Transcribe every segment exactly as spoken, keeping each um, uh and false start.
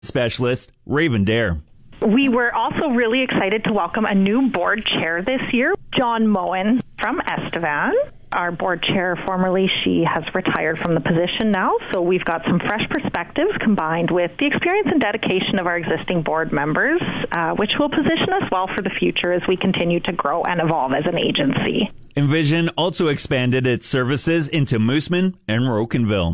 Specialist Raven Dare. We were also really excited to welcome a new board chair this year, John Moen from Estevan. Our board chair, formerly, she has retired from the position now, so we've got some fresh perspectives combined with the experience and dedication of our existing board members, uh, which will position us well for the future as we continue to grow and evolve as an agency. Envision also expanded its services into Moosomin and Rocanville.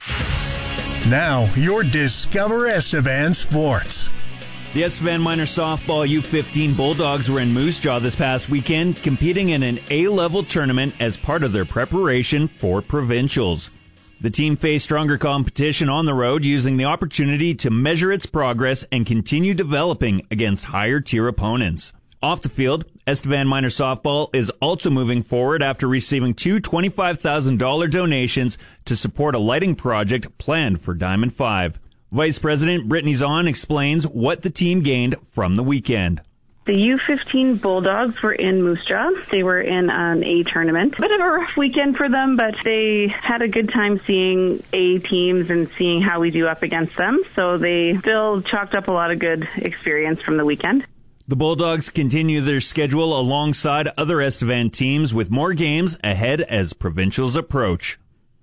Now, your Discover Estevan Sports. The Estevan Minor Softball U fifteen Bulldogs were in Moose Jaw this past weekend, competing in an A-level tournament as part of their preparation for provincials. The team faced stronger competition on the road, using the opportunity to measure its progress and continue developing against higher-tier opponents. Off the field, Estevan Minor Softball is also moving forward after receiving two twenty-five thousand dollars donations to support a lighting project planned for Diamond five. Vice President Brittany Zahn explains what the team gained from the weekend. The U fifteen Bulldogs were in Moose Jaw. They were in an A tournament. Bit of a rough weekend for them, but they had a good time seeing A teams and seeing how we do up against them. So they still chalked up a lot of good experience from the weekend. The Bulldogs continue their schedule alongside other Estevan teams with more games ahead as provincials approach.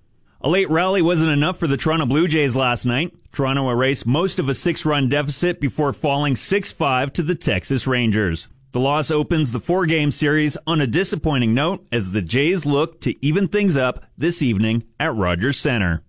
A late rally wasn't enough for the Toronto Blue Jays last night. Toronto erased most of a six-run deficit before falling six five to the Texas Rangers. The loss opens the four-game series on a disappointing note as the Jays look to even things up this evening at Rogers Centre.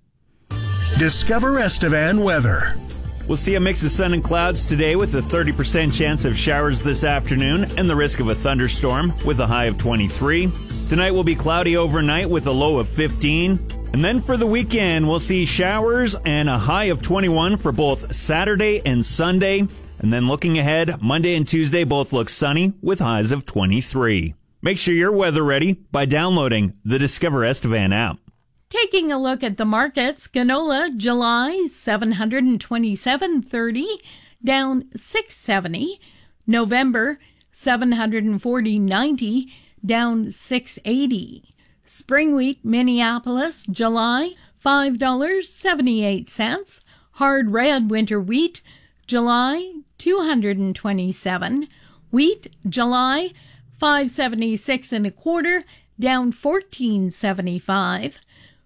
Discover Estevan weather. We'll see a mix of sun and clouds today with a thirty percent chance of showers this afternoon and the risk of a thunderstorm with a high of twenty-three. Tonight will be cloudy overnight with a low of fifteen. And then for the weekend, we'll see showers and a high of twenty-one for both Saturday and Sunday. And then looking ahead, Monday and Tuesday both look sunny with highs of twenty-three. Make sure you're weather ready by downloading the Discover Estevan app. Taking a look at the markets, canola July seven hundred twenty-seven thirty, down six seventy. November seven hundred forty ninety, down six eighty. Spring wheat Minneapolis July five dollars and seventy-eight cents. Hard red winter wheat July two hundred twenty-seven. Wheat July five seventy-six and a quarter, down fourteen seventy-five.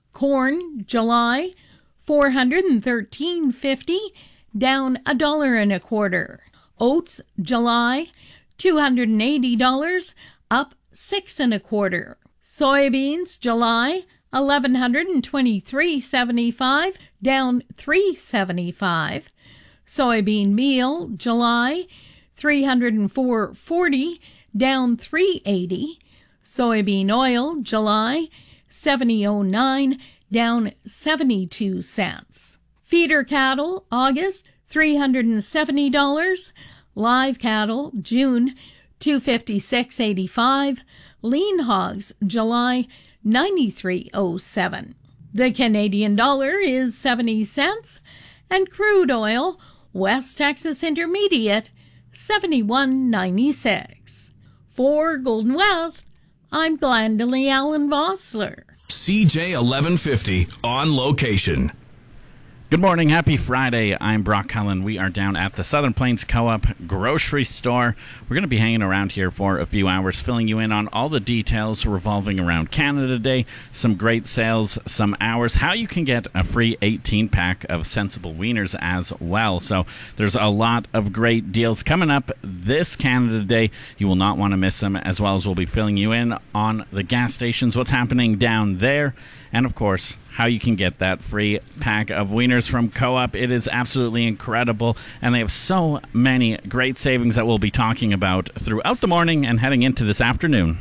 Corn July four hundred thirteen fifty, down a dollar and a quarter. Oats July two hundred eighty dollars, up six and a quarter. Soybeans July eleven twenty-three seventy-five, down three seventy-five. Soybean meal July three hundred four forty, down three eighty. Soybean oil July seventy oh nine, down seventy-two cents. Feeder cattle August three hundred seventy dollars. Live cattle June two fifty-six eighty-five. Lean hogs July ninety-three oh seven. The Canadian dollar is seventy cents, and crude oil West Texas Intermediate seventy-one ninety-six. For Golden West, I'm Glendalee Allen Vossler. C J eleven fifty on location. Good morning. Happy Friday. I'm Brock Cullen. We are down at the Southern Plains Co-op grocery store. We're going to be hanging around here for a few hours, filling you in on all the details revolving around Canada Day, some great sales, some hours, how you can get a free eighteen pack of Sensible Wieners as well. So there's a lot of great deals coming up this Canada Day. You will not want to miss them, as well as we'll be filling you in on the gas stations, what's happening down there, and of course, how you can get that free pack of wieners from Co-op. It is absolutely incredible, and they have so many great savings that we'll be talking about throughout the morning and heading into this afternoon.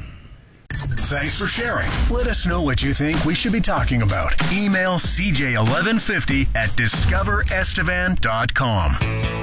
Thanks for sharing. Let us know what you think we should be talking about. Email c j eleven fifty at discover estevan dot com.